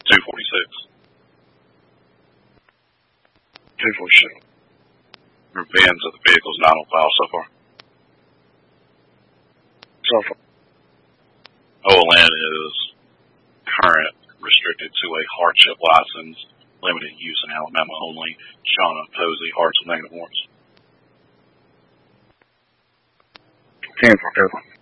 246. 246. Your VINs of the vehicles not on file so far. So far. OLN is current, restricted to a hardship license, limited use in Alabama only. Shauna Posey, Hartsville, negative warrants. 10 for 2.